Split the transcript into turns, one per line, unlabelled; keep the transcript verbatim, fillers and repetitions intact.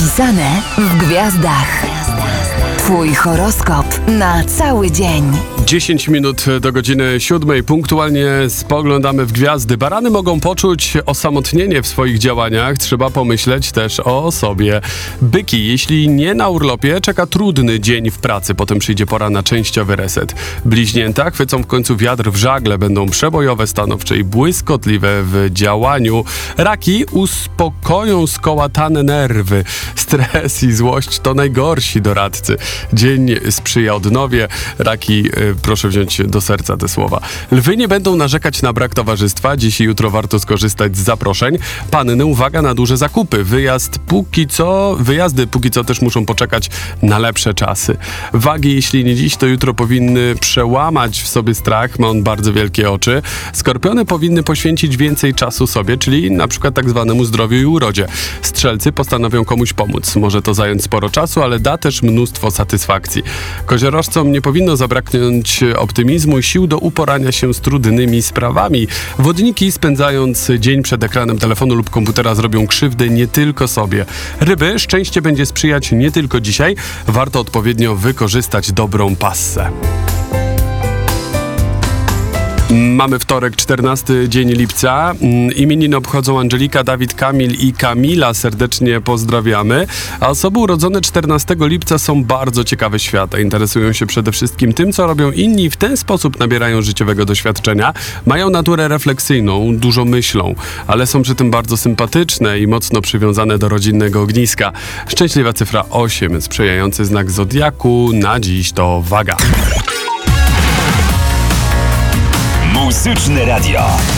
Napisane w gwiazdach. Twój horoskop na cały dzień.
dziesięć minut do godziny siódmej. Punktualnie spoglądamy w gwiazdy. Barany mogą poczuć osamotnienie w swoich działaniach. Trzeba pomyśleć też o sobie. Byki, jeśli nie na urlopie, czeka trudny dzień w pracy. Potem przyjdzie pora na częściowy reset. Bliźnięta chwycą w końcu wiatr w żagle. Będą przebojowe, stanowcze i błyskotliwe w działaniu. Raki uspokoją skołatane nerwy. Stres i złość to najgorsi doradcy. Dzień sprzyja odnowie. Raki, yy, proszę wziąć do serca te słowa. Lwy nie będą narzekać na brak towarzystwa. Dziś i jutro warto skorzystać z zaproszeń. Panny, uwaga na duże zakupy. Wyjazd póki co, wyjazdy póki co też muszą poczekać na lepsze czasy. Wagi, jeśli nie dziś, to jutro powinny przełamać w sobie strach. Ma on bardzo wielkie oczy. Skorpiony powinny poświęcić więcej czasu sobie, czyli na przykład tak zwanemu zdrowiu i urodzie. Strzelcy postanowią komuś pomóc. Może to zająć sporo czasu, ale da też mnóstwo satysfakcji. Koziorożcom nie powinno zabraknąć optymizmu i sił do uporania się z trudnymi sprawami. Wodniki, spędzając dzień przed ekranem telefonu lub komputera, zrobią krzywdę nie tylko sobie. Ryby, szczęście będzie sprzyjać nie tylko dzisiaj. Warto odpowiednio wykorzystać dobrą passę. Mamy wtorek, czternasty dzień lipca. Imieniny obchodzą Angelika, Dawid, Kamil i Kamila. Serdecznie pozdrawiamy. A osoby urodzone czternastego lipca są bardzo ciekawe świata. Interesują się przede wszystkim tym, co robią inni i w ten sposób nabierają życiowego doświadczenia. Mają naturę refleksyjną, dużo myślą, ale są przy tym bardzo sympatyczne i mocno przywiązane do rodzinnego ogniska. Szczęśliwa cyfra osiem, sprzyjający znak zodiaku. Na dziś to waga.
Muzyczne Radio.